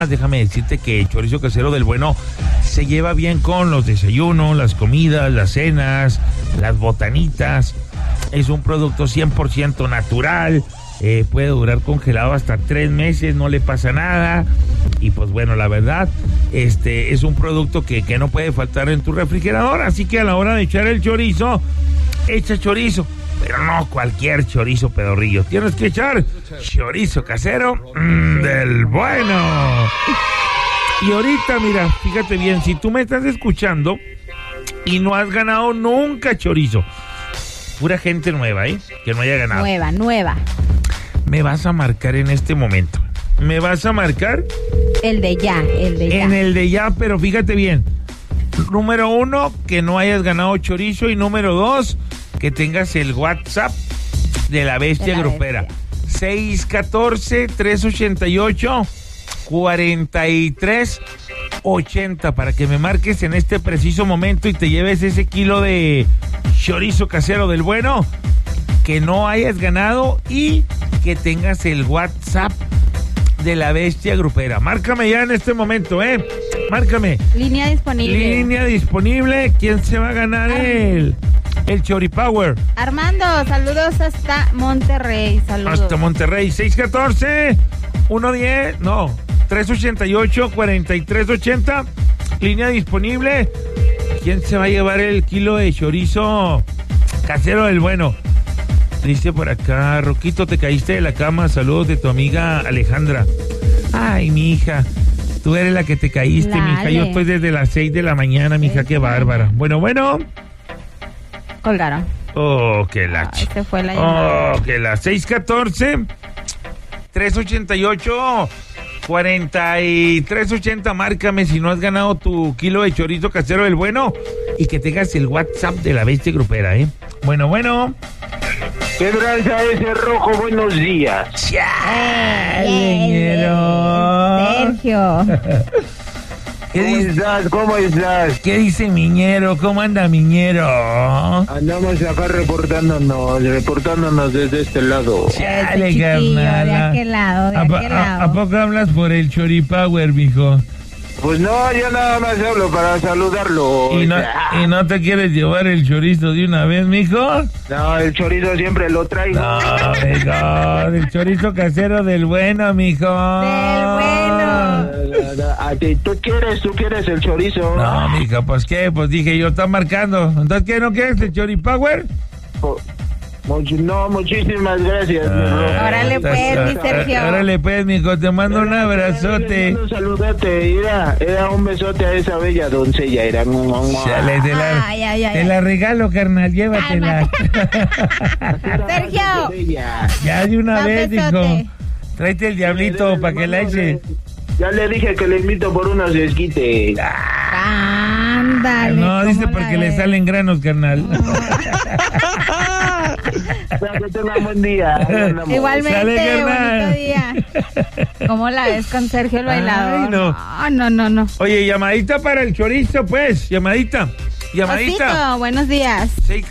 Déjame decirte que el chorizo casero del bueno se lleva bien con los desayunos, las comidas, las cenas, las botanitas. Es un producto 100% natural, puede durar congelado hasta 3 meses, no le pasa nada. Y pues bueno, la verdad, es un producto que no puede faltar en tu refrigerador. Así que a la hora de echar el chorizo, echa chorizo. Pero no cualquier chorizo pedorrillo. Tienes que echar chorizo casero del bueno. Y ahorita, mira, fíjate bien, si tú me estás escuchando y no has ganado nunca chorizo, pura gente nueva, que no haya ganado. Nueva. Me vas a marcar en este momento. Me vas a marcar. El de ya. En el de ya, pero fíjate bien. Número 1, que no hayas ganado chorizo. Y número 2, que tengas el WhatsApp de la bestia grupera. 614-388-4380 para que me marques en este preciso momento y te lleves ese kilo de chorizo casero del bueno, que no hayas ganado y que tengas el WhatsApp de la bestia grupera. Márcame ya en este momento, márcame. Línea disponible. ¿Quién se va a ganar el Choripower? Armando, saludos hasta Monterrey. Hasta Monterrey. 388-4380. Línea disponible. ¿Quién se va a llevar el kilo de chorizo casero del bueno? Dice por acá, Roquito, te caíste de la cama. Saludos de tu amiga Alejandra. Ay, mi hija, tú eres la que te caíste, mi hija. Yo estoy desde las 6 de la mañana, mi hija, qué bárbara. Bueno. Colgaron. Oh, qué la Este fue la llamada. Oh, qué la 614-388-4380. Márcame si no has ganado tu kilo de chorizo casero del bueno y que tengas el WhatsApp de la bestia grupera, Bueno. ¿Qué tranza ese rojo? Buenos días. Sergio. ¿Cómo estás? ¿Qué dice Miñero? ¿Cómo anda Miñero? Andamos acá reportándonos desde este lado. Chale, carnal. De aquel lado. ¿A poco hablas por el Choripower, mijo? Pues no, yo nada más hablo para saludarlo. ¿Y no te quieres llevar el chorizo de una vez, mijo? No, el chorizo siempre lo traigo. No, mijo, el chorizo casero del bueno, mijo. Del bueno. ¿Tú quieres el chorizo? No, mijo, pues qué, pues dije yo, está marcando. Entonces, ¿qué, no quieres el Choripower? No, muchísimas gracias, mi Rojo. Órale pues, mi Sergio. Órale pues, mijo, te mando un abrazote. Un saludote, era un besote a esa bella doncella, Chale, te la regalo, carnal, llévatela. Sergio. Ya de una vez, besote. dijo. Tráete el diablito para que la eche. Ya le dije que le invito por unos esquites. Ándale. No, dice porque le salen granos, carnal. Que tenga buen día. Igualmente, Sale, bonito día. ¿Cómo la ves con Sergio el bailador? Ay, No. Oye, llamadita para el chorizo, pues. Llamadita. Osito, buenos días.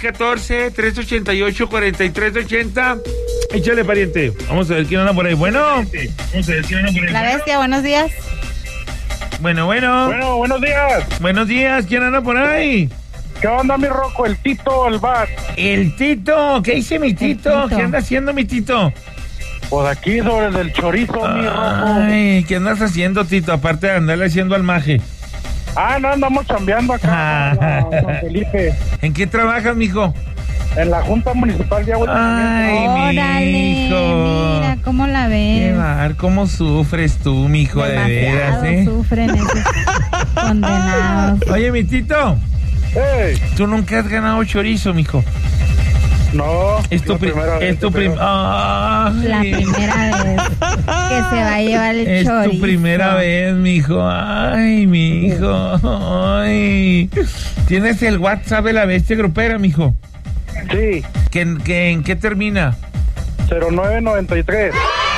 614-388-4380. Échale, pariente. Vamos a ver quién anda por ahí. Bueno. La bestia, buenos días. Bueno. Buenos días. Buenos días, ¿quién anda por ahí? ¿Qué onda, mi Rocco? El Tito, el Bat. El Tito, ¿qué dice mi Tito? ¿Qué anda haciendo mi Tito? Pues aquí sobre el chorizo, mi Rocco. Ay, ¿qué andas haciendo, Tito? Aparte de andarle haciendo al maje. No, andamos chambeando acá en San Felipe. ¿En qué trabajas, mijo? En la Junta Municipal de Agua. Órale, mira, ¿cómo la ves? Qué bar, ¿cómo sufres tú, mijo? De veras, sufren esos condenados. Oye, mi Tito. Hey. Tú nunca has ganado chorizo, mijo. No, Es tu primera vez. La primera vez que se va a llevar el chorizo. Es tu primera vez, mijo. Ay, mijo. Ay. ¿Tienes el WhatsApp de la bestia grupera, mijo? Sí. ¿En qué termina? 0993.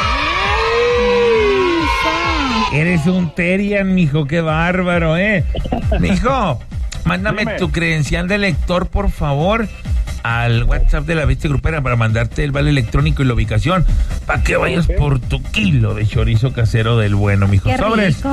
Eres un Terian, mijo. Qué bárbaro, Mijo, mándame tu credencial de lector, por favor. al WhatsApp de la Bestia Grupera para mandarte el vale electrónico y la ubicación para que vayas por tu kilo de chorizo casero del bueno, mijo. Sobres.